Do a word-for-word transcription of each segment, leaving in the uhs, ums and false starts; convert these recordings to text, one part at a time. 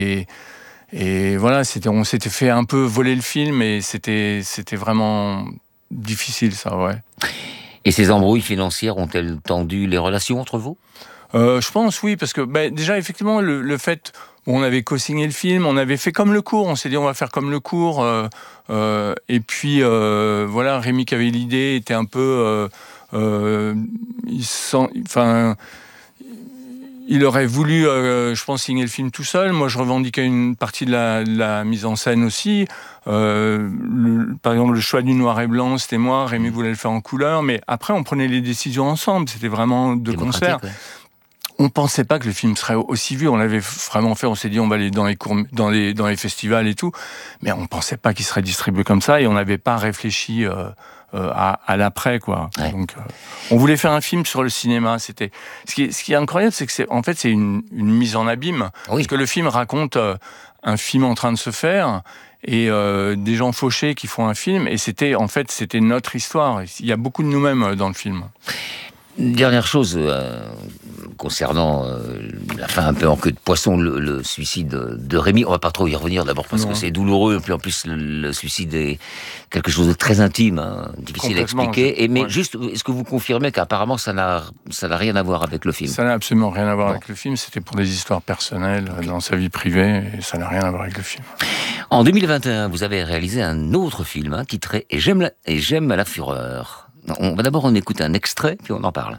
Et, et voilà, c'était, on s'était fait un peu voler le film et c'était, c'était vraiment difficile, ça, ouais. Et ces embrouilles financières ont-elles tendu les relations entre vous ? euh, Je pense, oui, parce que bah, déjà, effectivement, le, le fait... On avait co-signé le film, on avait fait comme le cours, on s'est dit on va faire comme le cours. Euh, euh, et puis, euh, voilà, Rémi qui avait l'idée était un peu... Euh, euh, il, sent, enfin, il aurait voulu, euh, je pense, signer le film tout seul. Moi, je revendiquais une partie de la, de la mise en scène aussi. Euh, le, par exemple, le choix du noir et blanc, c'était moi. Rémi voulait le faire en couleur. Mais après, on prenait les décisions ensemble. C'était vraiment de concert. Ouais. On pensait pas que le film serait aussi vu. On l'avait vraiment fait. On s'est dit, on va aller dans les cours, dans les, dans les festivals et tout. Mais on pensait pas qu'il serait distribué comme ça. Et on n'avait pas réfléchi euh, euh, à, à l'après, quoi. Ouais. Donc, euh, on voulait faire un film sur le cinéma. C'était ce qui est, ce qui est incroyable, c'est que c'est, en fait, c'est une, une mise en abîme. Oui. Parce que le film raconte euh, un film en train de se faire. Et euh, des gens fauchés qui font un film. Et c'était, en fait, c'était notre histoire. Il y a beaucoup de nous-mêmes dans le film. Dernière chose euh, concernant euh, la fin un peu en queue de poisson, le, le suicide de Rémi. On va pas trop y revenir d'abord parce non. que c'est douloureux, et puis en plus le, le suicide est quelque chose de très intime, hein, difficile à expliquer. Et, mais ouais. juste, est-ce que vous confirmez qu'apparemment ça n'a, ça n'a rien à voir avec le film ? Ça n'a absolument rien à voir bon. avec le film. C'était pour des histoires personnelles okay. dans sa vie privée, et ça n'a rien à voir avec le film. En deux mille vingt et un, vous avez réalisé un autre film hein, titré Et j'aime la, et j'aime la fureur. On va d'abord en écouter un extrait, puis on en parle.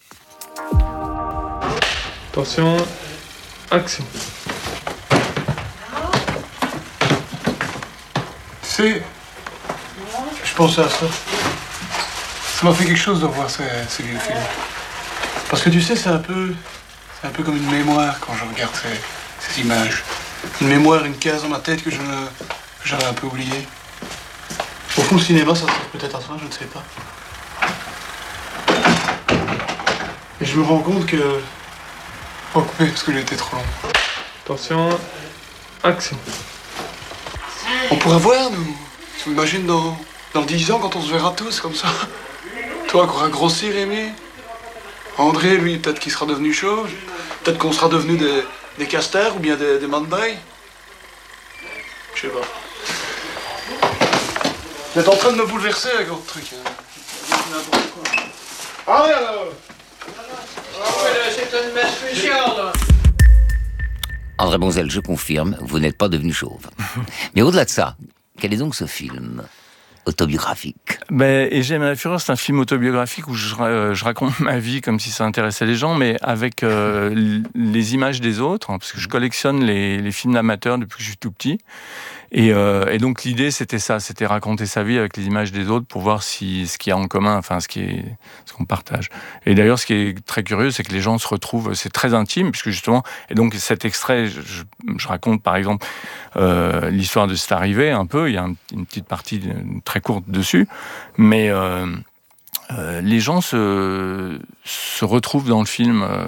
Attention, action. Tu sais, je pensais à ça. Ça m'a fait quelque chose de voir ces, ces vieux films. Parce que tu sais, c'est un peu, c'est un peu comme une mémoire quand je regarde ces, ces images. Une mémoire, une case dans ma tête que, je ne, que j'avais un peu oubliée. Au fond, le cinéma, ça sert peut-être à ça, je ne sais pas. Et je me rends compte que... Oh, couper, parce que j'ai été trop long. Attention, action. On pourrait voir, nous. Tu m'imagines dans, dans dix ans, quand on se verra tous, comme ça. Toi, qui auras grossi, Rémi. André, lui, peut-être qu'il sera devenu chauve. Peut-être qu'on sera devenus des, des casters ou bien des, des man-bails. Je sais pas. Vous êtes en train de me bouleverser avec votre truc. Hein. N'importe quoi. Allez, alors. C'est une messe là. André Bonzel, je confirme, vous n'êtes pas devenu chauve. Mais au-delà de ça, quel est donc ce film autobiographique ? Ben, Et j'aime la fureur, c'est un film autobiographique où je, euh, je raconte ma vie comme si ça intéressait les gens, mais avec euh, les images des autres, hein, parce que je collectionne les, les films d'amateurs depuis que je suis tout petit. Et, euh, et donc l'idée c'était ça, c'était raconter sa vie avec les images des autres pour voir si ce qu'il y a en commun, enfin ce qui est ce qu'on partage. Et d'ailleurs ce qui est très curieux, c'est que les gens se retrouvent, c'est très intime puisque justement, et donc cet extrait, je, je raconte par exemple euh, l'histoire de cet arrivé un peu, il y a un, une petite partie très courte dessus, mais euh, euh, les gens se se retrouvent dans le film euh,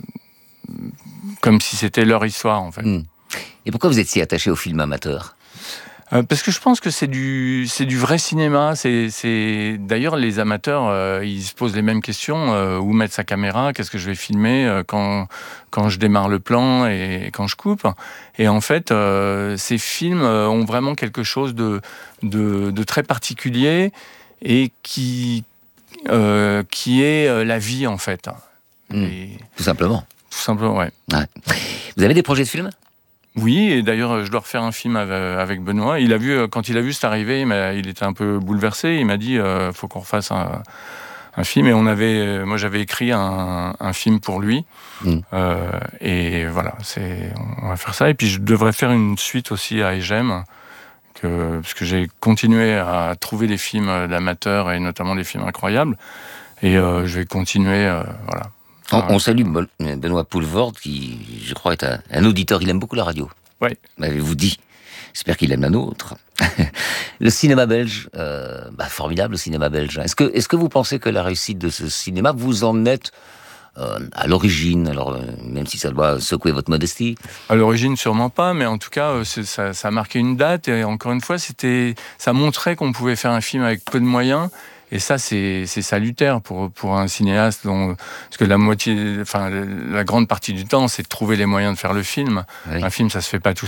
comme si c'était leur histoire en fait. Mmh. Et pourquoi vous êtes si attaché au film amateur ? Euh, parce que je pense que c'est du c'est du vrai cinéma. C'est c'est d'ailleurs les amateurs euh, ils se posent les mêmes questions. Euh, où mettre sa caméra ? Qu'est-ce que je vais filmer euh, quand quand je démarre le plan et quand je coupe ? Et en fait, euh, ces films euh, ont vraiment quelque chose de de, de très particulier et qui euh, qui est euh, la vie en fait. Mmh. Et... Tout simplement. Tout simplement, ouais. ouais. Vous avez des projets de films ? Oui, et d'ailleurs, je dois refaire un film avec Benoît. Il a vu, quand il a vu cette arrivée, il était un peu bouleversé. Il m'a dit, euh, faut qu'on refasse un, un film. Et on avait, moi, j'avais écrit un, un film pour lui. Mmh. Euh, et voilà, c'est, on va faire ça. Et puis, je devrais faire une suite aussi à Et j'aime, que, parce que j'ai continué à trouver des films d'amateurs et notamment des films incroyables. Et euh, je vais continuer, euh, voilà. On, on salue Benoît Poulvord, qui, je crois, est un, un auditeur. Il aime beaucoup la radio. Oui. M'avez-vous dit. J'espère qu'il aime la nôtre. Le cinéma belge, euh, bah, formidable le cinéma belge. Est-ce que, est-ce que vous pensez que la réussite de ce cinéma, vous en êtes euh, à l'origine, alors euh, même si ça doit secouer votre modestie ? À l'origine, sûrement pas, mais en tout cas, c'est, ça, ça a marqué une date. Et encore une fois, c'était, ça montrait qu'on pouvait faire un film avec peu de moyens. Et ça, c'est, c'est salutaire pour, pour un cinéaste, dont, parce que la moitié, enfin, la grande partie du temps, c'est de trouver les moyens de faire le film. Oui. Un film, ça se fait pas tout